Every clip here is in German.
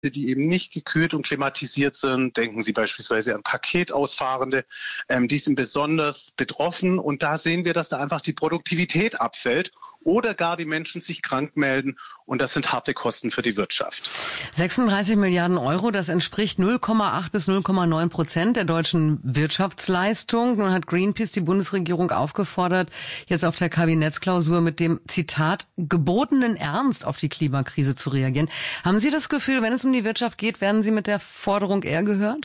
die eben nicht gekühlt und klimatisiert sind. Denken Sie beispielsweise an Paketausfahrende. Die sind besonders betroffen. Und da sehen wir, dass da einfach die Produktivität abfällt oder gar die Menschen sich krank melden. Und das sind harte Kosten für die Wirtschaft. 36 Milliarden Euro, das entspricht 0,8 bis 0,9% der deutschen Wirtschaftsleistung. Nun hat Greenpeace die Bundesregierung aufgefordert, jetzt auf der Kabinettsklausur mit dem, Zitat, gebotenen Ernst auf die Klimakrise zu reagieren. Haben Sie das Gefühl, wenn es um die Wirtschaft geht, werden Sie mit der Forderung eher gehört?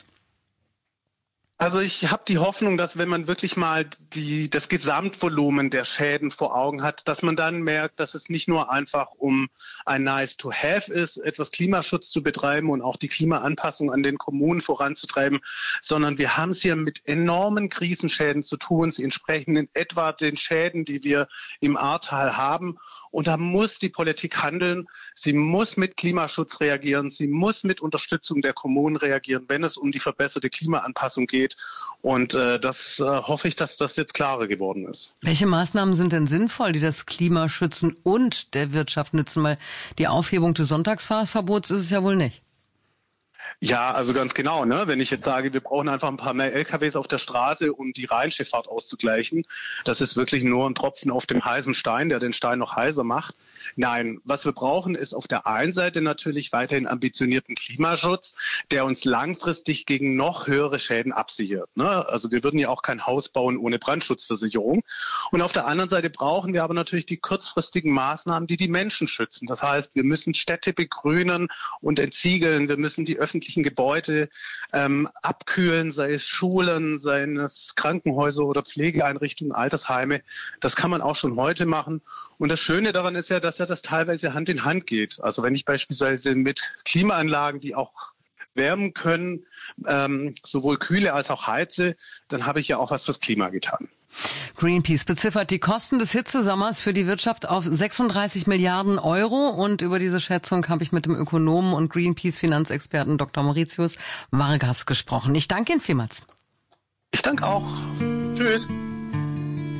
Also ich habe die Hoffnung, dass wenn man wirklich mal das Gesamtvolumen der Schäden vor Augen hat, dass man dann merkt, dass es nicht nur einfach um ein Nice-to-have ist, etwas Klimaschutz zu betreiben und auch die Klimaanpassung an den Kommunen voranzutreiben, sondern wir haben es hier mit enormen Krisenschäden zu tun. Sie entsprechen in etwa den Schäden, die wir im Ahrtal haben. Und da muss die Politik handeln. Sie muss mit Klimaschutz reagieren. Sie muss mit Unterstützung der Kommunen reagieren, wenn es um die verbesserte Klimaanpassung geht. Und das hoffe ich, dass das jetzt klarer geworden ist. Welche Maßnahmen sind denn sinnvoll, die das Klima schützen und der Wirtschaft nützen? Weil die Aufhebung des Sonntagsfahrverbots ist es ja wohl nicht. Ja, also ganz genau. Ne? Wenn ich jetzt sage, wir brauchen einfach ein paar mehr LKWs auf der Straße, um die Rheinschifffahrt auszugleichen, das ist wirklich nur ein Tropfen auf dem heißen Stein, der den Stein noch heißer macht. Nein, was wir brauchen, ist auf der einen Seite natürlich weiterhin ambitionierten Klimaschutz, der uns langfristig gegen noch höhere Schäden absichert. Ne? Also wir würden ja auch kein Haus bauen ohne Brandschutzversicherung. Und auf der anderen Seite brauchen wir aber natürlich die kurzfristigen Maßnahmen, die die Menschen schützen. Das heißt, wir müssen Städte begrünen und entsiegeln. Wir müssen die öffentlichen Gebäude abkühlen, sei es Schulen, sei es Krankenhäuser oder Pflegeeinrichtungen, Altersheime. Das kann man auch schon heute machen. Und das Schöne daran ist ja, dass das teilweise Hand in Hand geht. Also wenn ich beispielsweise mit Klimaanlagen, die auch wärmen können, sowohl kühle als auch heize, dann habe ich ja auch was fürs Klima getan. Greenpeace beziffert die Kosten des Hitzesommers für die Wirtschaft auf 36 Milliarden Euro. Und über diese Schätzung habe ich mit dem Ökonomen und Greenpeace-Finanzexperten Dr. Mauritius Vargas gesprochen. Ich danke Ihnen vielmals. Ich danke auch. Tschüss.